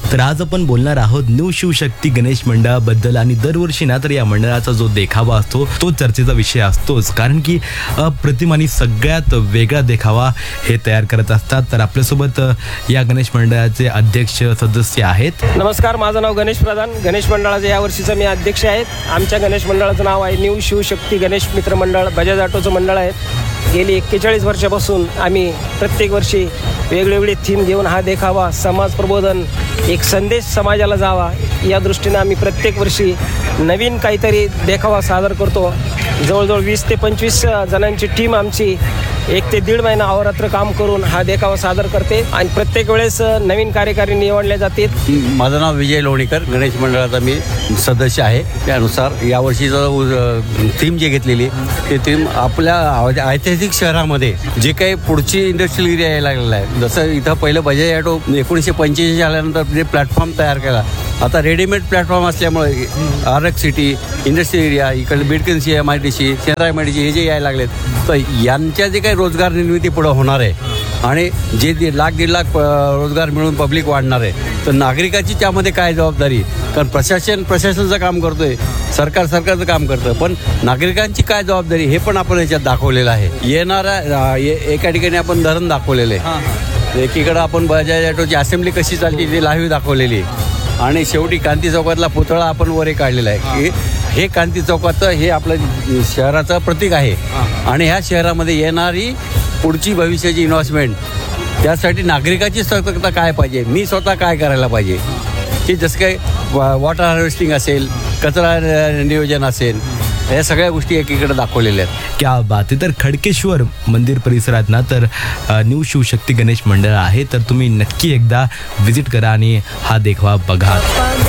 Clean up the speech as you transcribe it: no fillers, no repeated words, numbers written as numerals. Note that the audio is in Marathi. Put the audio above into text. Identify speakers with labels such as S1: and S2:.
S1: तर आज आपण बोलणार आहोत न्यू शिवशक्ती गणेश मंडळाबद्दल. आणि दरवर्षी ना तर या मंडळाचा जो देखावा असतो तो चर्चेचा विषय असतोच, कारण की अप्रतिम आणि सगळ्यात वेगळा देखावा हे तयार करत असतात. तर आपल्यासोबत या गणेश मंडळाचे अध्यक्ष सदस्य आहेत.
S2: नमस्कार, माझं नाव गणेश प्रधान. गणेश मंडळाचं यावर्षीचं मी अध्यक्ष आहे. आमच्या गणेश मंडळाचं नाव आहे न्यू शिवशक्ती गणेश मित्र मंडळ. बजाज ऑटोचं मंडळ आहे. गेली 41 वर्षापासून आम्ही प्रत्येक वर्षी वेगवेगळी थीम घेऊन हा देखावा, समाज प्रबोधन, एक संदेश समाजाला जावा या दृष्टीने आम्ही प्रत्येक वर्षी नवीन काहीतरी देखावा सादर करतो. जवळजवळ 20 ते 25 जणांची टीम आमची 1 ते 1.5 महिना अहोरात्र काम करून हा देखावा सादर करते आणि प्रत्येक वेळेस नवीन कार्यकारी निवडले जाते.
S3: माझं नाव विजय लोणीकर, गणेश मंडळाचा मी सदस्य आहे. त्यानुसार यावर्षीचं थीम जे घेतलेली ते थीम आपल्या ऐतिहासिक शहरामध्ये जे काही पुढची इंडस्ट्रियल एरिया यायला लागलेला आहे. जसं इथं पहिलं बजाज ऑटो 1985 आल्यानंतर जे प्लॅटफॉर्म तयार केला, आता रेडीमेड प्लॅटफॉर्म असल्यामुळे आरक सिटी, इंडस्ट्रियल एरिया, इकडे बिडकिन्सी, MIDC, सेंट्रल MIDC हे जे यायला लागलेत, तर यांच्या जे काही रोजगार निर्मिती पुढं होणार आहे आणि जे 1,00,000-1.5 लाख रोजगार मिळून पब्लिक वाढणार आहे, तर नागरिकाची त्यामध्ये काय जबाबदारी? कारण प्रशासनाचं काम करतोय, सरकारचं काम करतं, पण नागरिकांची काय जबाबदारी हे पण आपण याच्यात दाखवलेलं आहे. येणाऱ्या एका ठिकाणी आपण धरण दाखवलेलं आहे, एकीकडं आपण बजाज ऑटोची असेंब्ली कशी चालते ते लाईव्ह दाखवलेली आहे आणि शेवटी क्रांती चौकातला पुतळा आपण वर काढलेला आहे की हे क्रांती चौकाचं हे आपलं शहराचं प्रतीक आहे आणि ह्या शहरामध्ये येणारी पुढची भविष्याची इन्व्हेस्टमेंट, त्यासाठी नागरिकाची सतर्कता काय पाहिजे, मी स्वतः काय करायला पाहिजे, की जसं काही वॉटर हार्वेस्टिंग असेल, कचरा नियोजन असेल, या सगळ्या गोष्टी एकीकडे दाखवलेल्या आहेत.
S1: क्या बात आहे. तर खडकेश्वर मंदिर परिसरात ना तर न्यू शिवशक्ती गणेश मंडळ आहे, तर तुम्ही नक्की एकदा व्हिजिट करा आणि हा देखावा बघा.